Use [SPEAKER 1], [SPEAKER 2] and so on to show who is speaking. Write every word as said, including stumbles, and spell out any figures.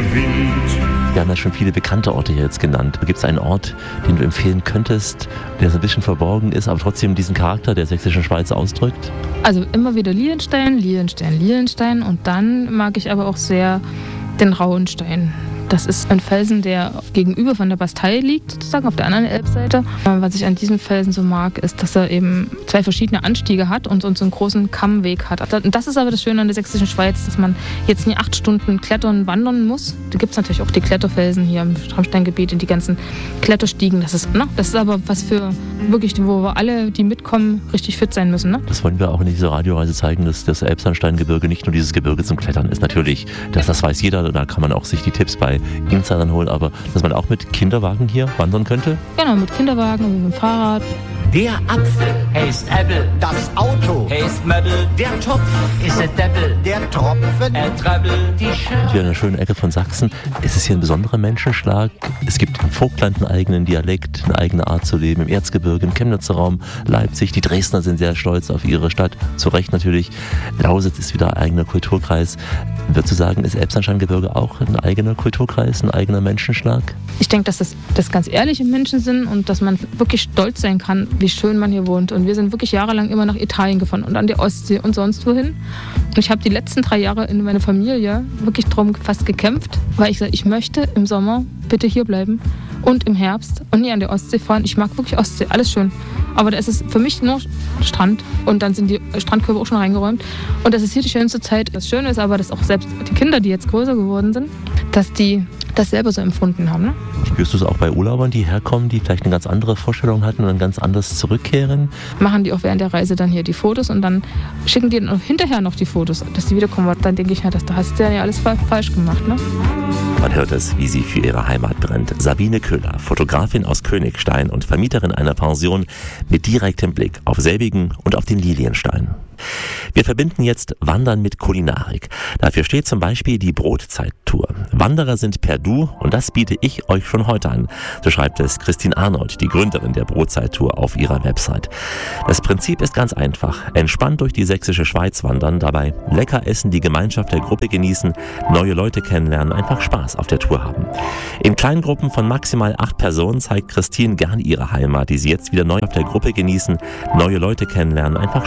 [SPEAKER 1] Wind.
[SPEAKER 2] Wir haben ja schon viele bekannte Orte hier jetzt genannt. Gibt es einen Ort, den du empfehlen könntest, der so ein bisschen verborgen ist, aber trotzdem diesen Charakter der sächsischen Schweiz ausdrückt?
[SPEAKER 3] Also immer wieder Lilienstein, Lilienstein, Lilienstein und dann mag ich aber auch sehr den Rauenstein. Das ist ein Felsen, der gegenüber von der Bastei liegt, sozusagen auf der anderen Elbseite. Was ich an diesem Felsen so mag, ist, dass er eben zwei verschiedene Anstiege hat und, und so einen großen Kammweg hat. Und das ist aber das Schöne an der sächsischen Schweiz, dass man jetzt nie acht Stunden klettern, wandern muss. Da gibt es natürlich auch die Kletterfelsen hier im Traunsteingebiet, in die ganzen Kletterstiegen. Das ist, ne? Das ist aber was für wirklich, wo wir alle, die mitkommen, richtig fit sein müssen. Ne?
[SPEAKER 2] Das wollen wir auch in dieser Radioreise zeigen, dass das Elbsandsteingebirge nicht nur dieses Gebirge zum Klettern ist. Natürlich, das, das weiß jeder, da kann man auch sich die Tipps bei Insidern holen, aber dass man auch mit Kinderwagen hier wandern könnte?
[SPEAKER 3] Genau, mit Kinderwagen und mit dem Fahrrad.
[SPEAKER 4] Der Apfel heißt Apple,
[SPEAKER 5] Das Auto
[SPEAKER 4] heißt Möbel,
[SPEAKER 5] Der Topf
[SPEAKER 4] ist ein Deppel,
[SPEAKER 5] Der Tropfen
[SPEAKER 4] ein Trebbel, die Schirr.
[SPEAKER 2] Hier in einer schönen Ecke von Sachsen. Es ist hier ein besonderer Menschenschlag. Es gibt im Vogtland einen eigenen Dialekt, eine eigene Art zu leben. Im Erzgebirge, im Chemnitzer Raum, Leipzig. Die Dresdner sind sehr stolz auf ihre Stadt. Zu Recht natürlich. Lausitz ist wieder ein eigener Kulturkreis. Würdest du sagen, ist Elbsandsteingebirge auch ein eigener Kulturkreis, ein eigener Menschenschlag?
[SPEAKER 3] Ich denke, dass das, das ganz ehrliche Menschen sind und dass man wirklich stolz sein kann, wie schön man hier wohnt. Und wir sind wirklich jahrelang immer nach Italien gefahren und an die Ostsee und sonst wohin. Und ich habe die letzten drei Jahre in meiner Familie wirklich drum fast gekämpft, weil ich sage, ich möchte im Sommer bitte hier bleiben und im Herbst und nie an die Ostsee fahren. Ich mag wirklich Ostsee, alles schön. Aber da ist es für mich nur Strand und dann sind die Strandkörbe auch schon reingeräumt. Und das ist hier die schönste Zeit. Das Schöne ist aber, dass auch selbst die Kinder, die jetzt größer geworden sind, dass die das selber so empfunden haben. Ne?
[SPEAKER 2] Spürst du es auch bei Urlaubern, die herkommen, die vielleicht eine ganz andere Vorstellung hatten und dann ganz anders zurückkehren?
[SPEAKER 3] Machen die auch während der Reise dann hier die Fotos und dann schicken die dann auch hinterher noch die Fotos, dass die wiederkommen. Dann denke ich, ja, das, da hast du ja alles falsch gemacht. Ne?
[SPEAKER 2] Man hört es, wie sie für ihre Heimat brennt. Sabine Köhler, Fotografin aus Königstein und Vermieterin einer Pension mit direktem Blick auf selbigen und auf den Lilienstein. Wir verbinden jetzt Wandern mit Kulinarik. Dafür steht zum Beispiel die Brotzeit-Tour. Wanderer sind per Du und das biete ich euch schon heute an. So schreibt es Christine Arnold, die Gründerin der Brotzeit-Tour, auf ihrer Website. Das Prinzip ist ganz einfach. Entspannt durch die sächsische Schweiz wandern, dabei lecker essen, die Gemeinschaft der Gruppe genießen, neue Leute kennenlernen, einfach Spaß auf der Tour haben. In Kleingruppen von maximal acht Personen zeigt Christine gern ihre Heimat, die sie jetzt wieder neu auf der Gruppe genießen, neue Leute kennenlernen, einfach